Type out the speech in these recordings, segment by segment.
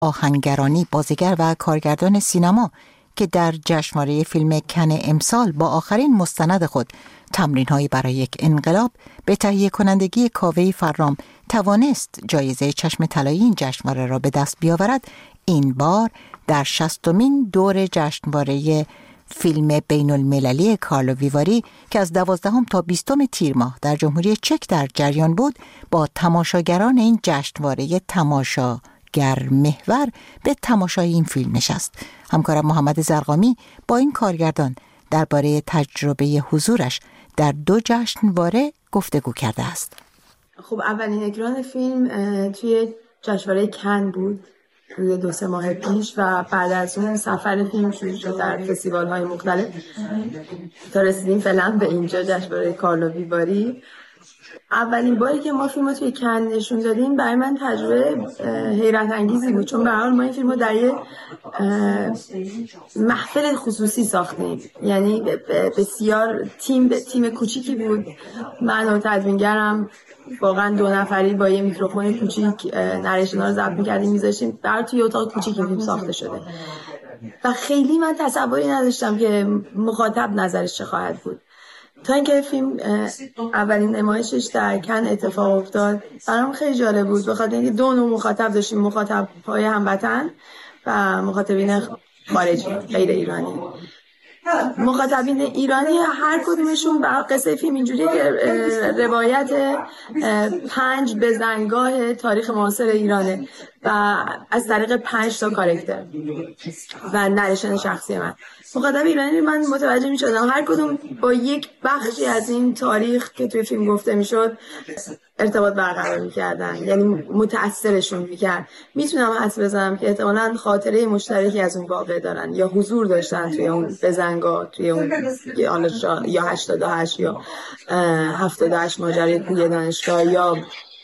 آهنگرانی، بازیگر و کارگردان سینما که در جشنواره فیلم کن امسال با آخرین مستند خود تمرین‌هایی برای یک انقلاب به تهیه کنندگی کاوه فرام توانست جایزه چشم طلایی این جشنواره را به دست بیاورد، این بار در 60مین دور جشنواره فیلم بین المللی کارلو ویواری که از 12 تا 20 تیر ماه در جمهوری چک در جریان بود، با تماشاگران این جشنواره تماشاگر محور به تماشای این فیلم نشست. همکارم محمد زرقامی با این کارگردان درباره تجربه حضورش در 2 جشنواره گفتگو کرده است. خب اولین اکران فیلم توی جشنواره کن بود روی 2-3 ماه پیش و بعد از اون سفر فیلم شروع شد در فستیوال‌های مختلف تا رسیدیم فعلا به اینجا جشنواره کارلو ویواری. اولین باری که ما فیلم رو توی کن نشون دادیم برای من تجربه حیرت انگیزی بود، چون به هر حال ما این فیلم رو در یه محفل خصوصی ساختیم، یعنی بسیار تیم کوچیکی بود. من و تدوینگرم واقعا 2 نفری با یه میکروفون کوچیک نریشن‌ها رو ضبط می‌کردیم می‌ذاشتیم در توی اتاق کوچیکی فیلم ساخته شده و خیلی من تصوری نداشتم که مخاطب نظرش چه خواهد بود تا اینکه فیلم اولین نمایشش در کن اتفاق افتاد. برام خیلی جالب بود بخاطر اینکه 2 نوع مخاطب داشتیم، مخاطب‌های هموطن و مخاطبین خارجی غیر ایرانی. مخاطبین ایرانی هر کدومشون بر قصه فیلم اینجوریه که روایت 5 بزنگاه تاریخ معاصر ایرانه و از طریق 5 تا کاراکتر و نریشن شخصی من. مخاطب ایرانی من متوجه می شدم هر کدوم با یک بخشی از این تاریخ که توی فیلم گفته می شد ارتباط برقرار می کردن، یعنی متأثرشون می کرد. میتونم حدس بزنم که احتمالاً خاطره مشترکی از اون واقع دارن یا حضور داشتن توی اون بزنگاه، توی اون یا 88 یا 78 ماجرای کوی دانشگاه یا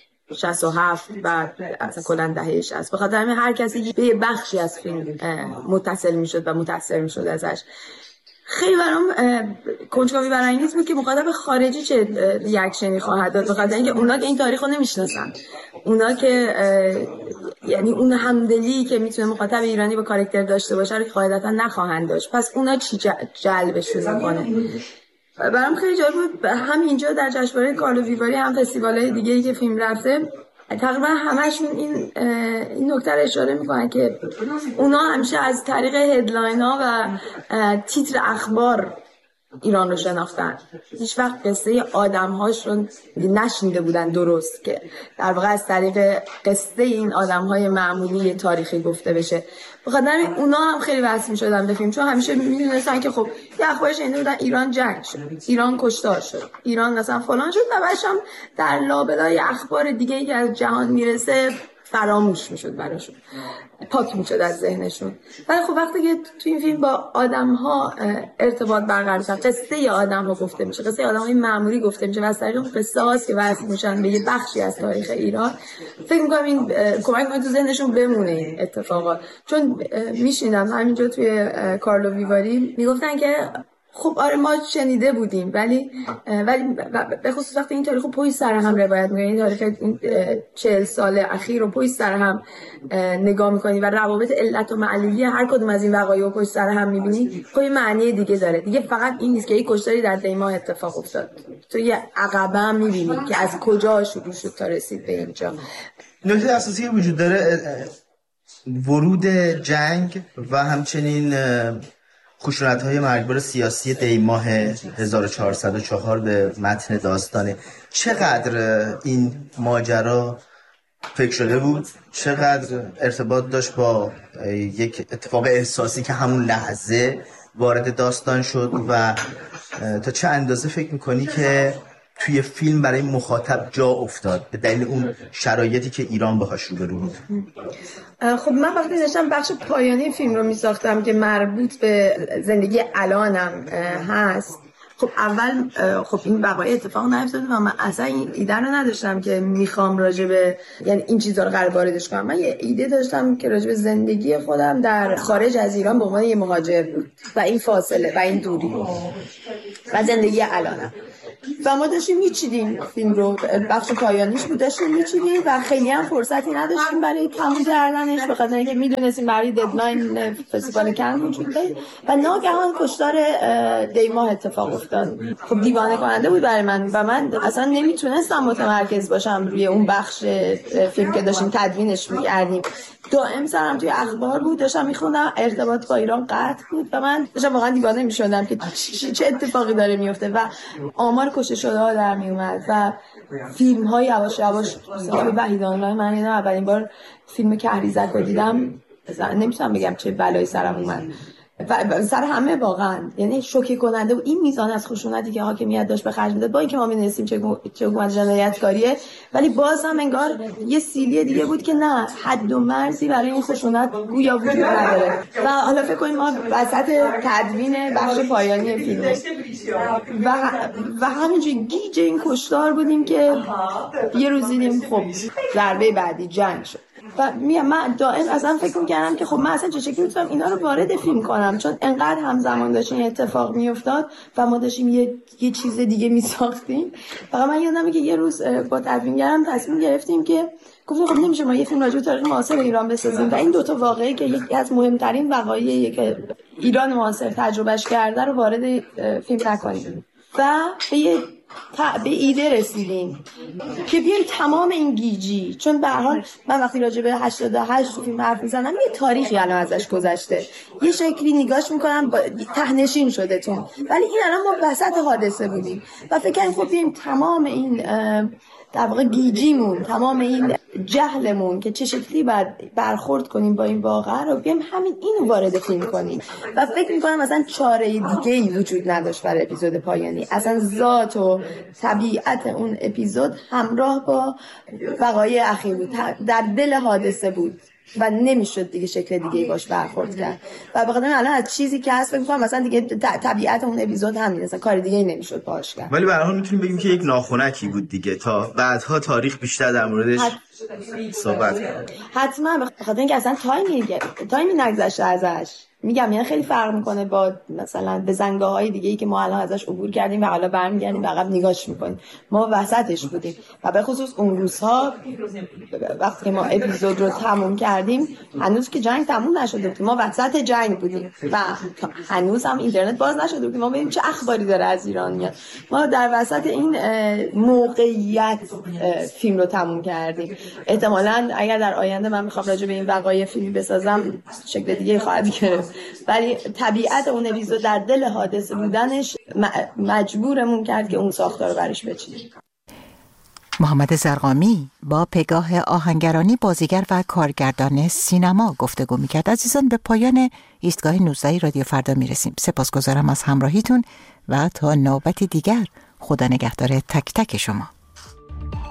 67 و اصلا کلا دهه 60. بخاطر همین هر کسی به یه بخشی از فیلم متصل میشد و متاثر میشد ازش. خیلی برام کنجکاوی برانگیز بود که مخاطب خارجی چه ریاکشنی خواهد داد، بخاطر اینکه اونا که این تاریخ رو نمیشناسن، اونا که یعنی اون همدلی که میتونه مخاطب ایرانی با کاراکتر داشته باشه رو قاعدتا نخواهند داشت. پس اونا چی جلبشون میکنه؟ برام خیلی جالب بود. هم اینجا در جشنواره کارلو ویواری هم فستیوال‌های دیگه‌ای که فیلم رفته تقریبا همشون این نکته رو اشاره میکنن که اونا همیشه از طریق هدلاین‌ها و تیتر اخبار ایران رو شناختن، هیچ وقت قصه آدم‌هاش رو نشنیده بودن درست، که در واقع از طریق قصه این آدم‌های معمولی تاریخی گفته بشه. بخاطر اونا هم خیلی وصل می‌شدن به فیلم، چون همیشه می‌دونستن که خب یه اخبارش شنیده بودن ایران جنگ شد، ایران کشتار شد، ایران مثلا فلان شد و بعدش هم در لابلای اخبار دیگه‌ای که از جهان میرسه فراموش میشد براشون، پاک میشد از ذهنشون. ولی خب وقتی که تو این فیلم با آدم‌ها ارتباط برقرار میشه، قصه آدم‌ها گفته میشه، قصه آدم‌های معمولی گفته میشه و از طریق اون قصه هاست که وصل میشن به یه بخشی از تاریخ ایران، فکر می‌کنم این کمک می‌کنه تو ذهنشون بمونه این اتفاقات. چون میشینم همینجا توی کارلو ویواری میگفتن که خب آره ما شنیده بودیم، ولی به خصوص وقتی این تاریخ رو پشت سر هم روایت می‌کنی، این تاریخ 40 سال اخیر رو پشت سر هم نگاه می‌کنی و روابط علت و معلولی هر کدوم از این وقایع رو پشت سر هم می‌بینی، خب یه معنی دیگه داره. دیگه فقط این نیست که یک کشتاری در دیماه اتفاق افتاد، تو یه عقبه هم می‌بینی که از کجا شروع شد تا رسید به اینجا. نکته اساسی که وجود داره ورود جنگ و همچنین خشونت‌های مرگبار سیاسی دیماه 1404 به متن داستانه. چقدر این ماجرا فکر شده بود؟ چقدر ارتباط داشت با یک اتفاق احساسی که همون لحظه وارد داستان شد و تا چه اندازه فکر می‌کنی که توی فیلم برای مخاطب جا افتاد به دلیل اون شرایطی که ایران باهاش روبرو بود؟ خب من وقتی داشتم بخش پایانی فیلم رو می‌ساختم که مربوط به زندگی الانم هست، خب اول خب این وقایع اتفاق نیفتاد و من اصلا این ایده رو نداشتم که میخوام راجبه یعنی این چیزا رو قرار واردش کنم. من یه ایده داشتم که راجبه زندگی خودم در خارج از ایران به عنوان یه مهاجر بود و این فاصله و این دوری و زندگی الانم. و ما داشتیم میچیدیم فیلم رو، بخش پایانیش بود داشتیم میچیدیم و خیلی هم فرصتی نداشتیم برای تموم کردنش، به خاطر اینکه میدونستیم برای ددلاین فستیوال کن وجود داره و ناگهان کشتار دی ماه اتفاق افتاد. خب دیوانه کننده بود برای من و من اصلا نمیتونستم متمرکز باشم روی اون بخش فیلم که داشتیم تدوینش میکردیم. دائم سرم توی اخبار بود، داشتم میخوندم ارتباط با ایران قطع بود و من داشتم واقعا دیوانه میشدم که چه اتفاقی داره میفته و آمار کشته شده ها در میومد و فیلم های یواش یواش صاحب وحید آنلاین. من دیدم اولین بار فیلم کهریزک رو دیدم، نمیتونم بگم چه بلایی سرم اومد و سر همه واقعا، یعنی شوکه کننده و این میزان از خشونتی که حاکمیت داشت به خرج میداد، با اینکه ما می‌دونستیم چه حکومت جنایتکاریه، ولی باز هم انگار یه سیلی دیگه بود که نه، حد و مرزی برای این خشونت گویا وجود نداره. و حالا فکر کنیم ما وسط تدوین بخش پایانی فیلم و همینجوری گیج این کشتار بودیم که یه روز دیدیم خب ضربه بعدی جنگ شد و من دائم اصلا فکر می‌کردم که خب من اصلا چه شکلی میتونم اینا رو وارد فیلم کنم، چون انقدر همزمان داشت این اتفاق میافتاد و ما داشتیم یه چیز دیگه میساختیم. فقط من یادمه که یه روز با تدوینگرم تصمیم گرفتیم که گفتیم خب نمیشه ما یه فیلم راجع به تاریخ معاصر ایران بسازیم و این دوتا واقعه که یکی از مهمترین وقایعی که ایران معاصر تجربهش کرده رو وارد فیلم نکنیم و به ایده رسیدیم که بیایم تمام این گیجی، چون به هر حال من وقتی راجع به 88 تو فیلم حرف میزنم یه تاریخی الان ازش گذشته، یه شکلی نگاش میکنم تهنشین شده تون، ولی این الان ما وسط حادثه بودیم و فکر کنم خب بیایم تمام این در واقع گیجیمون، تمام این جهلمون که چه شکلی باید برخورد کنیم با این واقعه رو بیایم همین اینو وارد فیلم کنیم و فکر میکنم مثلا چاره دیگه‌ای وجود نداشت برای اپیزود پایانی. اصلا ذات و طبیعت اون اپیزود همراه با وقایع اخیر بود، در دل حادثه بود و نمیشد دیگه شکل دیگه‌ای باش برخورد کرد و بخاطر الان از چیزی که هست فکر می‌کنم مثلا دیگه طبیعت اون اپیزود همین، مثلا کار دیگه‌ای نمیشد باش کرد. ولی به هر حال میتونیم بگیم که یک ناخنکی بود دیگه، تا بعدها تاریخ بیشتر در موردش صحبت کنیم. حتما، بخاطر اینکه اصلا تایمی نگذشته ازش. میگم یعنی خیلی فرق میکنه با مثلا به زنگاه‌های دیگه‌ای که ما الان ازش عبور کردیم و حالا برمیگردیم به عقب نگاش میکنیم. ما وسطش بودیم و به خصوص اون روزها وقتی که ما اپیزود رو تموم کردیم هنوز که جنگ تموم نشده بود، ما وسط جنگ بودیم و هنوز هم اینترنت باز نشده بود که ما ببینیم چه اخباری داره از ایران میاد. ما در وسط این موقعیت فیلم رو تموم کردیم. احتمالاً اگر در آینده من بخوام راجع به این وقایع فیلمی بسازم شکل دیگه خواهد گرفت، ولی طبیعت اون اپیزود در دل حادثه بودنش مجبورمون کرد که اون ساختار رو برش بچینیم. محمد زرقامی با پگاه آهنگرانی بازیگر و کارگردان سینما گفتگو می‌کرد. عزیزان به پایان ایستگاه 19 رادیو فردا میرسیم. سپاسگزارم از همراهیتون و تا نوبت دیگر خدا نگهدار تک تک شما.